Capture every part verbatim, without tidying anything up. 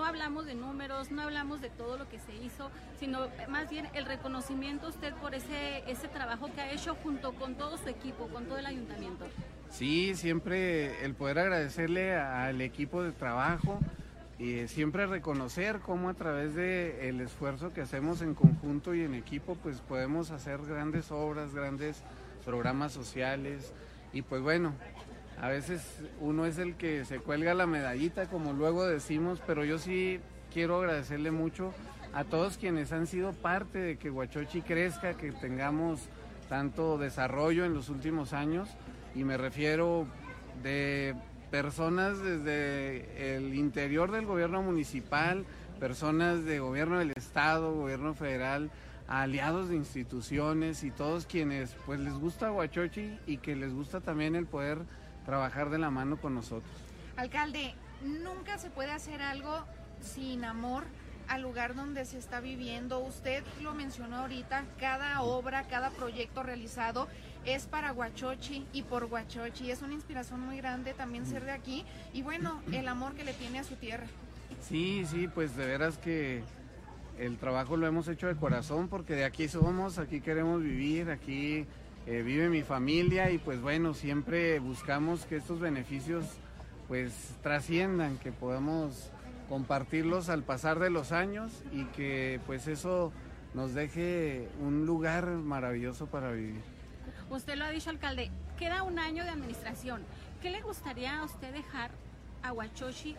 no hablamos de números, no hablamos de todo lo que se hizo, sino más bien el reconocimiento a usted por ese, ese trabajo que ha hecho junto con todo su equipo, con todo el ayuntamiento. Sí, siempre el poder agradecerle al equipo de trabajo y siempre reconocer cómo a través del esfuerzo que hacemos en conjunto y en equipo, pues podemos hacer grandes obras, grandes programas sociales y pues bueno, a veces uno es el que se cuelga la medallita, como luego decimos, pero yo sí quiero agradecerle mucho a todos quienes han sido parte de que Huachochi crezca, que tengamos tanto desarrollo en los últimos años, y me refiero de personas desde el interior del gobierno municipal, personas de gobierno del estado, gobierno federal, aliados de instituciones y todos quienes pues les gusta Huachochi y que les gusta también el poder trabajar de la mano con nosotros. Alcalde, nunca se puede hacer algo sin amor al lugar donde se está viviendo. Usted lo mencionó ahorita, cada obra, cada proyecto realizado es para Huachochi y por Huachochi. Es una inspiración muy grande también ser de aquí y bueno, el amor que le tiene a su tierra. Sí, sí, pues de veras que el trabajo lo hemos hecho de corazón porque de aquí somos, aquí queremos vivir, aquí eh, vive mi familia y pues bueno, siempre buscamos que estos beneficios pues trasciendan, que podamos compartirlos al pasar de los años y que pues eso nos deje un lugar maravilloso para vivir. Usted lo ha dicho, alcalde, queda un año de administración. ¿Qué le gustaría a usted dejar a Huachochi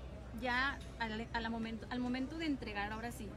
ya al, al, momento, al momento de entregar ahora sí?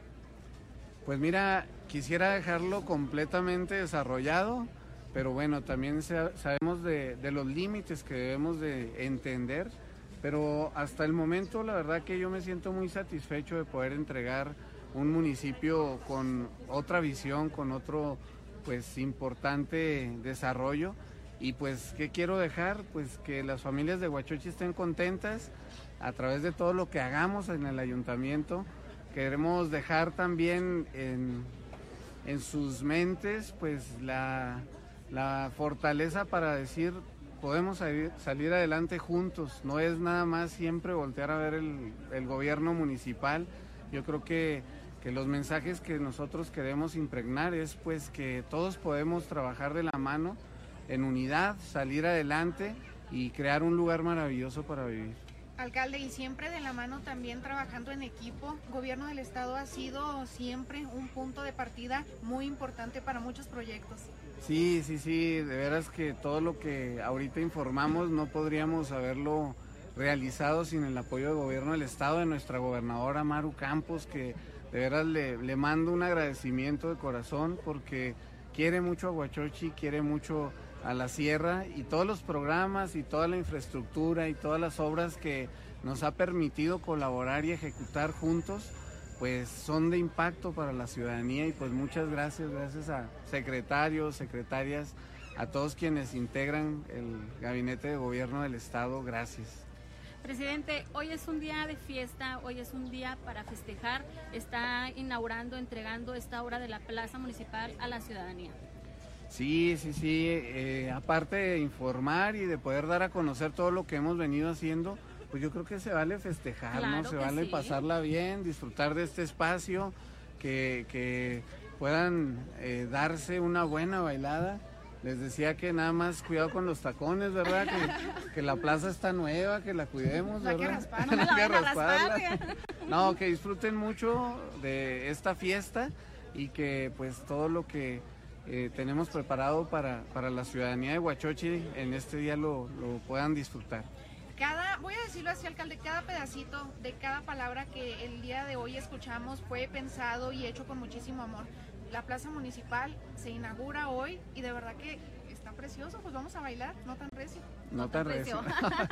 Pues mira, quisiera dejarlo completamente desarrollado, pero bueno, también sabemos de, de los límites que debemos de entender, pero hasta el momento la verdad que yo me siento muy satisfecho de poder entregar un municipio con otra visión, con otro pues importante desarrollo y pues ¿qué quiero dejar? Pues que las familias de Huachochi estén contentas a través de todo lo que hagamos en el ayuntamiento. Queremos dejar también en, en sus mentes pues la, la fortaleza para decir podemos salir, salir adelante juntos, no es nada más siempre voltear a ver el, el gobierno municipal. Yo creo que, que los mensajes que nosotros queremos impregnar es pues que todos podemos trabajar de la mano en unidad, salir adelante y crear un lugar maravilloso para vivir. Alcalde, y siempre de la mano también trabajando en equipo, gobierno del estado ha sido siempre un punto de partida muy importante para muchos proyectos. Sí, sí, sí, de veras que todo lo que ahorita informamos no podríamos haberlo realizado sin el apoyo del gobierno del estado, de nuestra gobernadora Maru Campos, que de veras le, le mando un agradecimiento de corazón porque quiere mucho a Huachochi, quiere mucho a la sierra y todos los programas y toda la infraestructura y todas las obras que nos ha permitido colaborar y ejecutar juntos, pues son de impacto para la ciudadanía y pues muchas gracias, gracias a secretarios, secretarias, a todos quienes integran el gabinete de gobierno del estado, gracias. Presidente, hoy es un día de fiesta, hoy es un día para festejar, está inaugurando, entregando esta obra de la Plaza Municipal a la ciudadanía. Sí, sí, sí, eh, aparte de informar y de poder dar a conocer todo lo que hemos venido haciendo, pues yo creo que se vale festejar, claro, ¿no? Se vale sí. pasarla bien, disfrutar de este espacio, que, que puedan eh, darse una buena bailada. Les decía que nada más cuidado con los tacones, ¿verdad? Que, que la plaza está nueva, que la cuidemos, ¿verdad? La que raspar, no me la vayan a raspar. No, que disfruten mucho de esta fiesta y que pues todo lo que eh, tenemos preparado para, para la ciudadanía de Huachochi en este día lo, lo puedan disfrutar. Cada, voy a decirlo así, alcalde, cada pedacito de cada palabra que el día de hoy escuchamos fue pensado y hecho con muchísimo amor. La plaza municipal se inaugura hoy y de verdad que está precioso, pues vamos a bailar, no tan recio. No, no tan recio.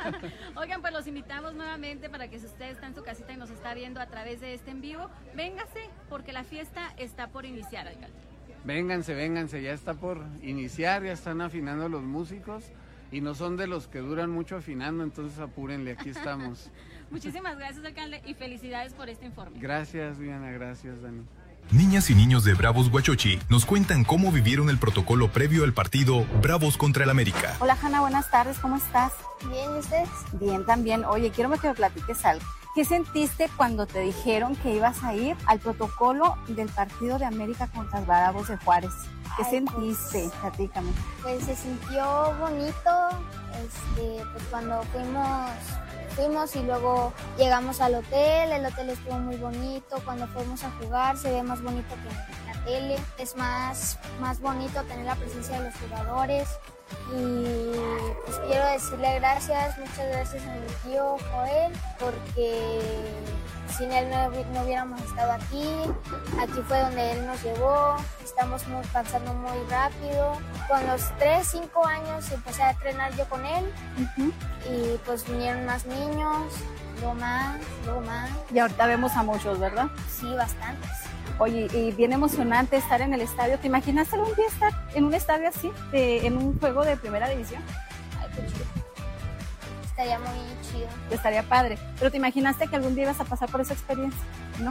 Oigan, pues los invitamos nuevamente para que si usted está en su casita y nos está viendo a través de este en vivo, véngase porque la fiesta está por iniciar, alcalde. Vénganse, vénganse, ya está por iniciar, ya están afinando los músicos y no son de los que duran mucho afinando, entonces apúrenle, aquí estamos. Muchísimas gracias, alcalde, y felicidades por este informe. Gracias, Diana, gracias, Dani. Niñas y niños de Bravos Huachochi nos cuentan cómo vivieron el protocolo previo al partido Bravos contra el América. Hola, Hanna, buenas tardes, ¿cómo estás? Bien, ¿y ustedes? Bien, también. Oye, quiero que me platiques algo. ¿Qué sentiste cuando te dijeron que ibas a ir al protocolo del partido de América contra Bravos de Juárez? ¿Qué Ay, sentiste? Pues, Platícame. pues se sintió bonito, este, pues cuando fuimos, fuimos y luego llegamos al hotel, el hotel estuvo muy bonito, cuando fuimos a jugar se ve más bonito que en la tele, es más, más bonito tener la presencia de los jugadores. Y pues quiero decirle gracias, muchas gracias a mi tío Joel, porque sin él no, no hubiéramos estado aquí. Aquí fue donde él nos llevó, estamos muy, pasando muy rápido. Con los tres, cinco años empecé a entrenar yo con él, uh-huh. Y pues vinieron más niños, luego más, luego más. Y ahorita vemos a muchos, ¿verdad? Sí, bastantes. Oye, y bien emocionante estar en el estadio. ¿Te imaginas algún día estar en un estadio así, de, en un juego de primera división? Ay, qué chido. Estaría muy chido. Estaría padre. ¿Pero te imaginaste que algún día ibas a pasar por esa experiencia? No.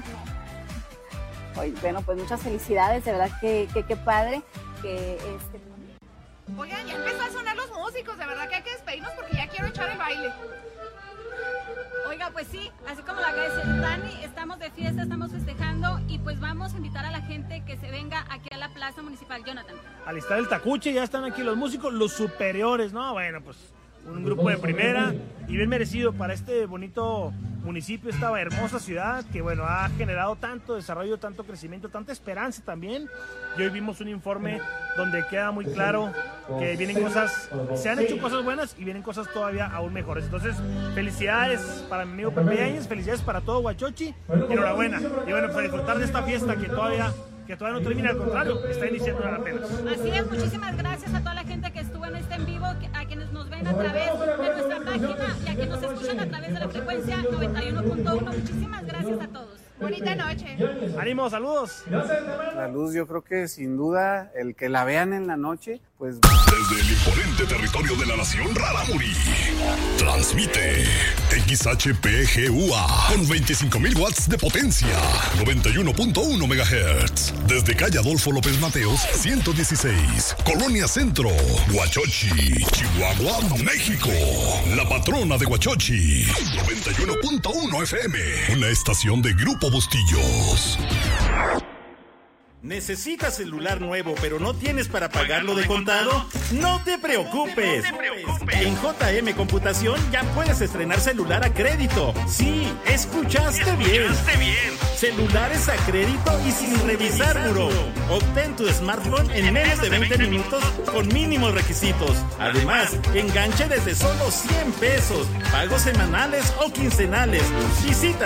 no. Oye, bueno, pues muchas felicidades, de verdad que, que, que padre. Que, este... Oigan, ya empezó a sonar los músicos, de verdad que hay que despedirnos porque ya quiero echar el baile. Oiga, pues sí, así como lo acaba de decir Dani, estamos de fiesta, estamos festejando y pues vamos a invitar a la gente que se venga aquí a la Plaza Municipal. Jonathan. Alistar el tacuche, ya están aquí los músicos, los superiores, ¿no? Bueno, pues un grupo de primera y bien merecido para este bonito municipio, esta hermosa ciudad que, bueno, ha generado tanto desarrollo, tanto crecimiento, tanta esperanza también. Y hoy vimos un informe donde queda muy claro que vienen cosas, se han hecho cosas buenas y vienen cosas todavía aún mejores. Entonces, felicidades para mi amigo Pepe Yáñez, felicidades para todo Huachochi y enhorabuena. Y bueno, pues a disfrutar de esta fiesta que todavía... que todavía no termina, al contrario, está iniciando apenas. Así es, muchísimas gracias a toda la gente que estuvo en este en vivo, a quienes nos ven a través de nuestra página y a quienes nos escuchan a través de la frecuencia noventa y uno punto uno. Muchísimas gracias a todos. Bonita noche. Ánimo, saludos. La luz, yo creo que sin duda, el que la vean en la noche, pues... Desde el imponente territorio de la nación Rarámuri, transmite X H P G U A con veinticinco mil watts de potencia, noventa y uno punto uno megahertz. Desde calle Adolfo López Mateos, ciento dieciséis, Colonia Centro, Huachochi, Chihuahua, México. La patrona de Huachochi, noventa y uno punto uno F M, una estación de Grupo Bustillos. ¿Necesitas celular nuevo pero no tienes para pagarlo de contado? ¡No te preocupes! En J M Computación ya puedes estrenar celular a crédito. Sí, escuchaste bien. Celulares a crédito y sin revisar buró. Obtén tu smartphone en menos de veinte minutos con mínimos requisitos. Además, enganche desde solo cien pesos, pagos semanales o quincenales. Visita